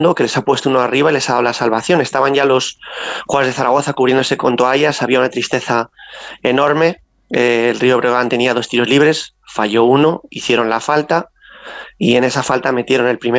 que les ha puesto uno arriba y les ha dado la salvación. Estaban ya los jugadores de Zaragoza cubriéndose con toallas, había una tristeza enorme. El Río Breogán tenía 2 tiros libres, falló uno, hicieron la falta y en esa falta metieron el primer